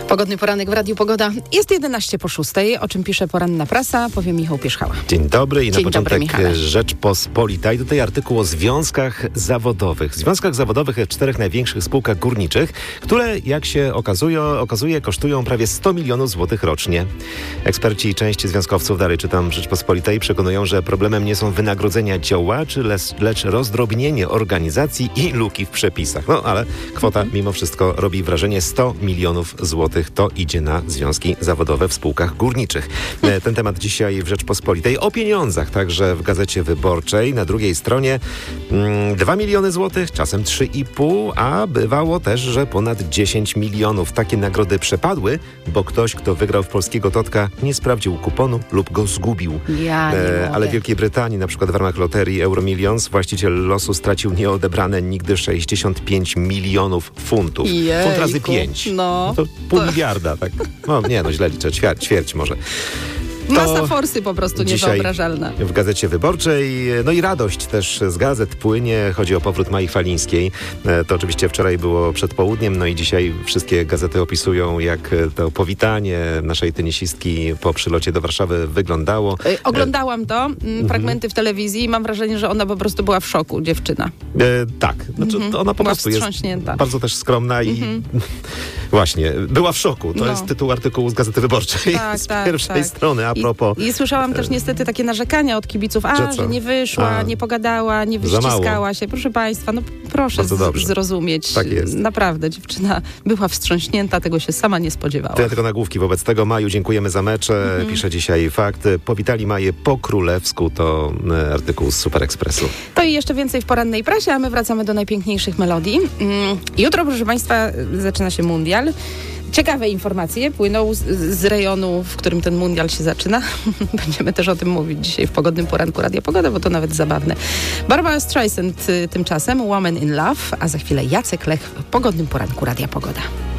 Pogodny poranek w Radiu Pogoda. Jest 11:06, o czym pisze poranna prasa, powie Michał Pierzchała. Dzień dobry i na początek Michale. Rzeczpospolita. I tutaj artykuł o związkach zawodowych. Związkach zawodowych w 4 największych spółkach górniczych, które, jak się okazuje, kosztują prawie 100 milionów złotych rocznie. Eksperci i część związkowców, dalej czytam w Rzeczpospolitej, przekonują, że problemem nie są wynagrodzenia działaczy, lecz rozdrobnienie organizacji i luki w przepisach. No, ale kwota mimo wszystko robi wrażenie. 100 milionów złotych to idzie na związki zawodowe w spółkach górniczych. Ten temat dzisiaj w Rzeczpospolitej. O pieniądzach także w Gazecie Wyborczej. Na drugiej stronie 2 miliony złotych, czasem 3,5, a bywało też, że ponad 10 milionów. Takie nagrody przepadły, bo ktoś, kto wygrał w polskiego Totka, nie sprawdził kuponu lub go zgubił. Ale w Wielkiej Brytanii, na przykład w ramach loterii Euromillions, właściciel losu stracił nieodebrane nigdy 65 milionów funtów. Funt razy 5. No. To pół miliarda, tak? No nie, źle liczę, ćwierć może. Masa forsy po prostu niewyobrażalna. W Gazecie Wyborczej. No i radość też z gazet płynie. Chodzi o powrót Mai Falińskiej. To oczywiście wczoraj było przed południem, no i dzisiaj wszystkie gazety opisują, jak to powitanie naszej tenisistki po przylocie do Warszawy wyglądało. Oglądałam to, fragmenty w telewizji i mam wrażenie, że ona po prostu była w szoku, dziewczyna. Tak, znaczy ona po prostu jest bardzo też skromna i właśnie, była w szoku. To jest tytuł artykułu z Gazety Wyborczej z pierwszej strony. I słyszałam też niestety takie narzekania od kibiców, że nie wyszła, nie pogadała, nie wyściskała się. Proszę Państwa, no proszę zrozumieć. Tak jest. Naprawdę, dziewczyna była wstrząśnięta, tego się sama nie spodziewała. To ja tylko nagłówki wobec tego. Maju, dziękujemy za mecze. Pisze dzisiaj Fakt. Powitali Maję po królewsku. To artykuł z Super Expressu. To i jeszcze więcej w porannej prasie, a my wracamy do najpiękniejszych melodii. Jutro, proszę Państwa, zaczyna się mundial. Ciekawe informacje płyną z rejonu, w którym ten mundial się zaczyna. Będziemy też o tym mówić dzisiaj w Pogodnym Poranku Radia Pogoda, bo to nawet zabawne. Barbara Streisand tymczasem, Woman in Love, a za chwilę Jacek Lech w Pogodnym Poranku Radia Pogoda.